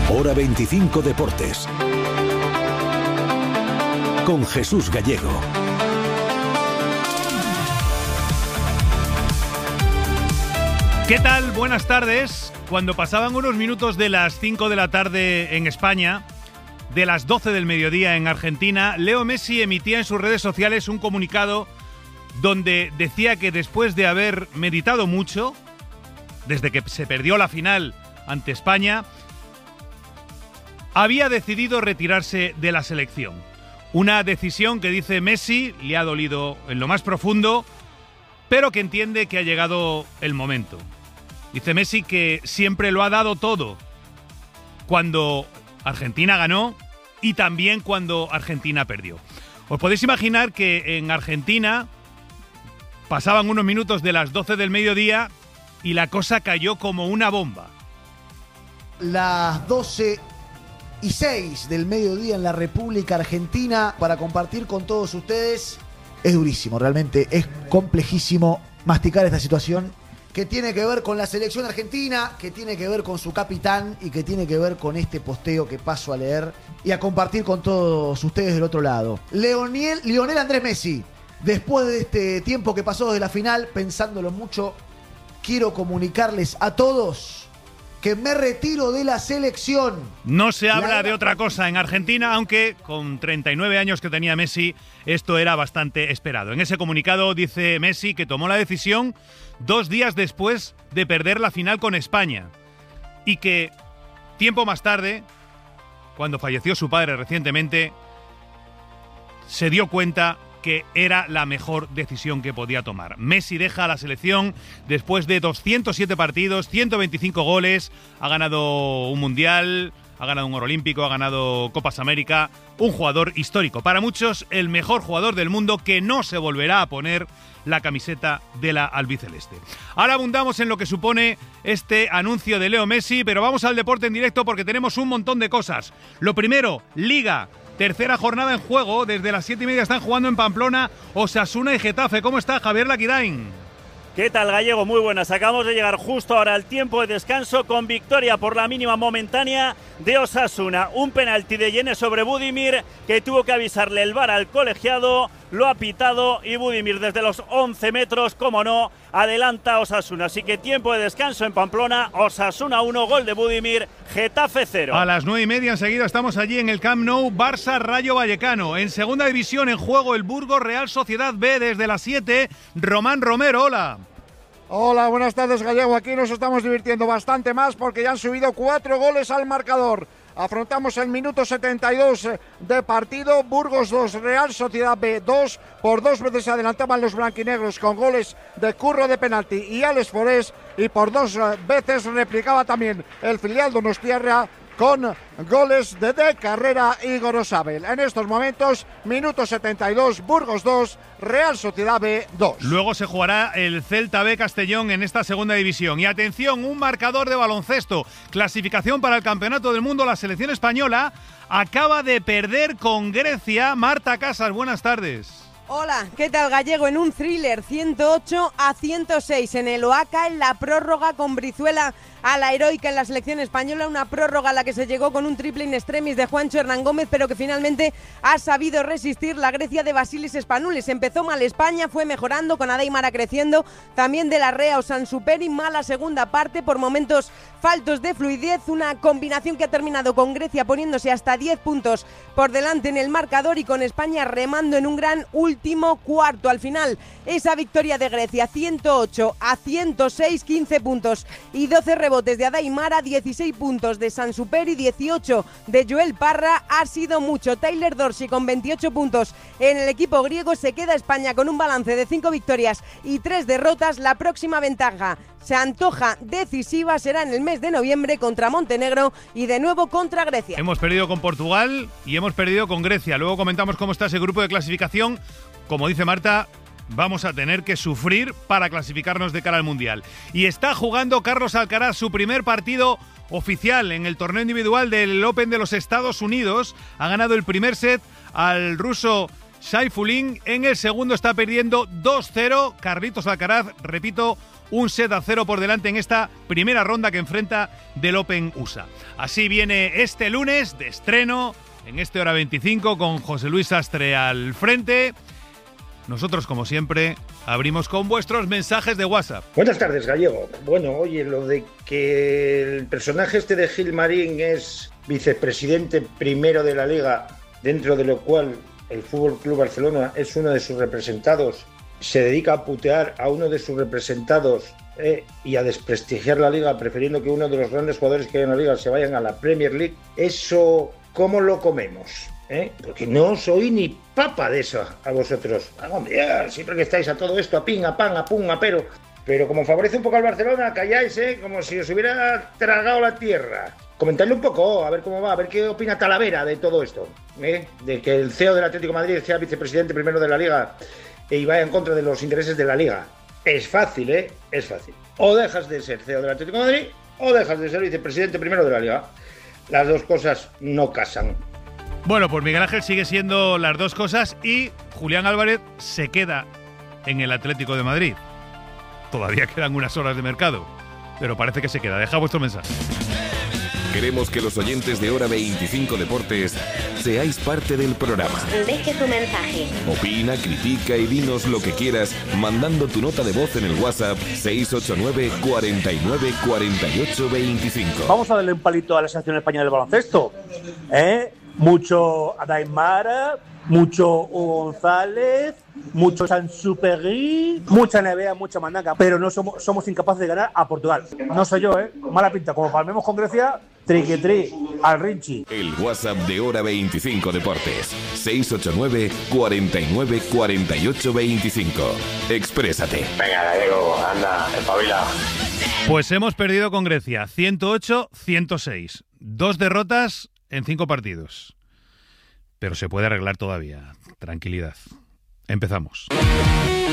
Hora 25 Deportes. Con Jesús Gallego. ¿Qué tal? Buenas tardes. Cuando pasaban unos minutos de las 5 de la tarde en España, de las 12 del mediodía en Argentina, Leo Messi emitía en sus redes sociales un comunicado donde decía que después de haber meditado mucho, desde que se perdió la final ante España, había decidido retirarse de la selección. Una decisión que, dice Messi, le ha dolido en lo más profundo, pero que entiende que ha llegado el momento. Dice Messi que siempre lo ha dado todo cuando Argentina ganó y también cuando Argentina perdió. Os podéis imaginar que en Argentina pasaban unos minutos de las 12 del mediodía y la cosa cayó como una bomba. Las 12:06 del mediodía en la República Argentina para compartir con todos ustedes. Es durísimo, realmente es complejísimo masticar esta situación que tiene que ver con la selección argentina, que tiene que ver con su capitán y que tiene que ver con este posteo que paso a leer y a compartir con todos ustedes del otro lado. Lionel Andrés Messi, después de este tiempo que pasó desde la final, pensándolo mucho, quiero comunicarles a todos que me retiro de la selección. No se habla de otra cosa en Argentina, aunque con 39 años que tenía Messi, esto era bastante esperado. En ese comunicado dice Messi que tomó la decisión 2 días después de perder la final con España y que tiempo más tarde, cuando falleció su padre recientemente, se dio cuenta que era la mejor decisión que podía tomar. Messi deja la selección después de 207 partidos, 125 goles, ha ganado un Mundial, ha ganado un Oro Olímpico, ha ganado Copas América, un jugador histórico. Para muchos, el mejor jugador del mundo que no se volverá a poner la camiseta de la albiceleste. Ahora abundamos en lo que supone este anuncio de Leo Messi, pero vamos al deporte en directo porque tenemos un montón de cosas. Lo primero, Liga. Tercera jornada en juego, desde las 7:30 están jugando en Pamplona Osasuna y Getafe. ¿Cómo está Javier Laquidain? ¿Qué tal, Gallego? Muy buenas. Acabamos de llegar justo ahora al tiempo de descanso con victoria por la mínima momentánea de Osasuna. Un penalti de Yene sobre Budimir que tuvo que avisarle el VAR al colegiado, lo ha pitado y Budimir desde los 11 metros, como no, adelanta a Osasuna. Así que tiempo de descanso en Pamplona, Osasuna 1, gol de Budimir, Getafe 0. A las 9:30 enseguida estamos allí en el Camp Nou, Barça Rayo Vallecano. En segunda división en juego el Burgos Real Sociedad B desde las 7, Román Romero, hola. Hola, buenas tardes, Gallego. Aquí nos estamos divirtiendo bastante más porque ya han subido 4 goles al marcador. Afrontamos el minuto 72 de partido. Burgos 2, Real Sociedad B 2. Por 2 veces se adelantaban los blanquinegros con goles de Curro de penalti y Alex Forés. Y por 2 veces replicaba también el filial donostiarra con goles de Carrera y Gorosabel. En estos momentos, minuto 72, Burgos 2, Real Sociedad B 2. Luego se jugará el Celta B Castellón en esta segunda división. Y atención, un marcador de baloncesto. Clasificación para el Campeonato del Mundo. La selección española acaba de perder con Grecia. Marta Casas, buenas tardes. Hola, ¿qué tal, Gallego? En un thriller, 108-106 en el Oaca, en la prórroga con Brizuela a la heroica en la selección española, una prórroga a la que se llegó con un triple in extremis de Juancho Hernán Gómez, pero que finalmente ha sabido resistir la Grecia de Basilis Spanoulis. Empezó mal España, fue mejorando con Adeymara creciendo, también de la Rea o Sansuperi, mala segunda parte, por momentos faltos de fluidez, una combinación que ha terminado con Grecia poniéndose hasta 10 puntos por delante en el marcador y con España remando en un gran último cuarto. Al final, esa victoria de Grecia, 108-106, 15 puntos y 12 rebotes de Adeymara, 16 puntos de Sansuperi, 18 de Joel Parra, ha sido mucho. Tyler Dorsey con 28 puntos en el equipo griego. Se queda España con un balance de 5 victorias y 3 derrotas. La próxima ventaja se antoja decisiva, será en el mes de noviembre contra Montenegro y de nuevo contra Grecia. Hemos perdido con Portugal y hemos perdido con Grecia. Luego comentamos cómo está ese grupo de clasificación. Como dice Marta, vamos a tener que sufrir para clasificarnos de cara al Mundial. Y está jugando Carlos Alcaraz su primer partido oficial en el torneo individual del Open de los Estados Unidos. Ha ganado el primer set al ruso Saifulin. En el segundo está perdiendo 2-0. Carlitos Alcaraz, repito, un set a 0 por delante en esta primera ronda que enfrenta del Open USA. Así viene este lunes de estreno en este Hora 25 con José Luis Sastre al frente. Nosotros, como siempre, abrimos con vuestros mensajes de WhatsApp. Buenas tardes, Gallego. Bueno, oye, lo de que el personaje este de Gilmarín es vicepresidente primero de la Liga, dentro de lo cual el Fútbol Club Barcelona es uno de sus representados, se dedica a putear a uno de sus representados y a desprestigiar la Liga, prefiriendo que uno de los grandes jugadores que hay en la Liga se vayan a la Premier League. Eso, ¿cómo lo comemos? Porque no soy ni papa de eso a vosotros. Siempre que estáis a todo esto, a pin, a pan, a pum, a pero como favorece un poco al Barcelona, calláis, como si os hubiera tragado la tierra. Comentadle un poco, a ver cómo va, a ver qué opina Talavera de todo esto, de que el CEO del Atlético de Madrid sea vicepresidente primero de la Liga y vaya en contra de los intereses de la Liga. Es fácil, es fácil. O dejas de ser CEO del Atlético de Madrid o dejas de ser vicepresidente primero de la Liga. Las dos cosas no casan. Bueno, pues Miguel Ángel sigue siendo las dos cosas y Julián Álvarez se queda en el Atlético de Madrid. Todavía quedan unas horas de mercado, pero parece que se queda. Deja vuestro mensaje. Queremos que los oyentes de Hora 25 Deportes seáis parte del programa. Deje tu mensaje. Opina, critica y dinos lo que quieras mandando tu nota de voz en el WhatsApp 689 49 48 25. Vamos a darle un palito a la selección española del baloncesto. Mucho Adaimara, mucho González, mucho Sansupegui, mucha Nevea, mucha Mandanga, pero no somos incapaces de ganar a Portugal. No soy yo, mala pinta. Como palmemos con Grecia, triquetri al Rinchi. El WhatsApp de Hora 25 Deportes 689 49 48 25. Exprésate. Venga, Gallego, anda, espabila. Pues hemos perdido con Grecia 108-106. 2 derrotas en 5 partidos. Pero se puede arreglar todavía. Tranquilidad. Empezamos.